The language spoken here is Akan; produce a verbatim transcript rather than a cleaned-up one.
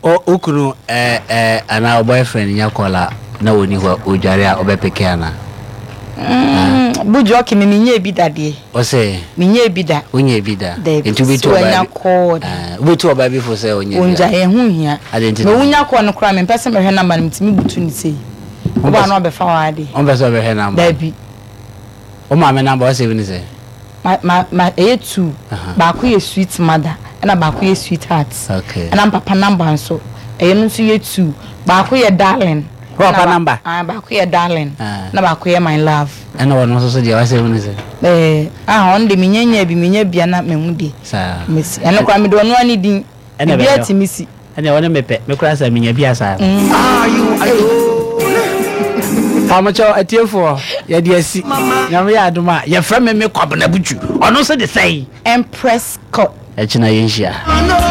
o ukunu eh eh ana boyfriend nya kola na woni ho odware a obepeke ana bujo ke me menye bi dade o say menye bi da onye bi da ntu bi to ba eh bi to ba bi fo say onye onja e hu hia me wonya ko no kra me pese me hwe number me timi butu ni sei oba no be fa wa ade on be so be hwe number da bi o ma me number o say ni say ma ma ma e two ba ko ye sweet mother na ba ko ye sweet heart okay na papa number nso e no nso ye two ba ko ye darling papa number ah ba ko ye darling na ba ko ye my love ana won so so dia wa say ni say eh ah on de minyanya bi minya bia na mehu de sa mesi ene kwa me do no ani din bia timisi ene wona mepe me kura sa minya bia sa ah you Amacho atiefo ya di asi nyame ya aduma ya fra me me kwabna buchu ono so de say Empress Cup e china yenhia